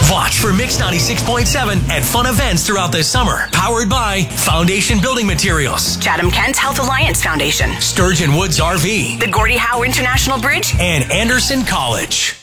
Watch for Mix 96.7 at fun events throughout the summer. Powered by Foundation Building Materials, Chatham-Kent Health Alliance Foundation, Sturgeon Woods RV, the Gordie Howe International Bridge, and Anderson College.